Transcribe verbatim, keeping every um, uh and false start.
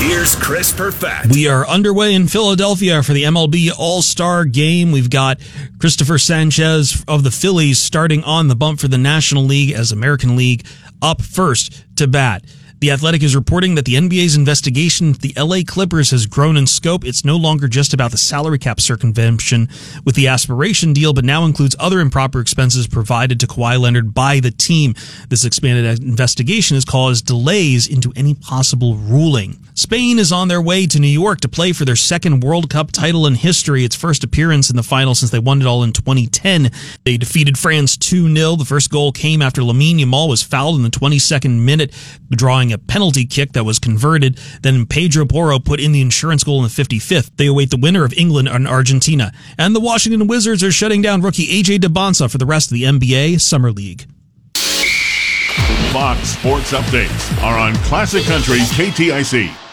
Here's Chris Perfett. We are underway in Philadelphia for the M L B All-Star Game. We've got Christopher Sanchez of the Phillies starting on the bump for the National League as American League up first to bat. The Athletic is reporting that the N B A's investigation into the L A Clippers has grown in scope. It's no longer just about the salary cap circumvention with the aspiration deal, but now includes other improper expenses provided to Kawhi Leonard by the team. This expanded investigation has caused delays into any possible ruling. Spain is on their way to New York to play for their second World Cup title in history, its first appearance in the final since they won it all in twenty ten. They defeated France two nil. The first goal came after Lamine Yamal was fouled in the twenty-second minute, drawing a penalty kick that was converted. Then Pedro Porro put in the insurance goal in the fifty-fifth. They await the winner of England and Argentina. And the Washington Wizards are shutting down rookie A J Debonsa for the rest of the N B A Summer League. Fox Sports Updates are on Classic Country K T I C.